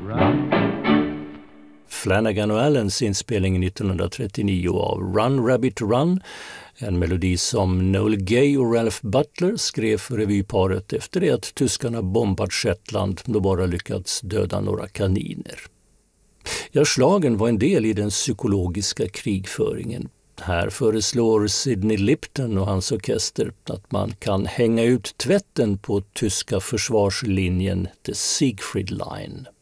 Flanagan och Allens inspelning 1939 av Run Rabbit Run, en melodi som Noel Gay och Ralph Butler skrev för revyparet efter det att tyskarna bombat Shetland då bara lyckats döda några kaniner. Ja, slagen var en del i den psykologiska krigföringen. Här föreslår Sidney Lipton och hans orkester att man kan hänga ut tvätten på tyska försvarslinjen The Siegfried Line.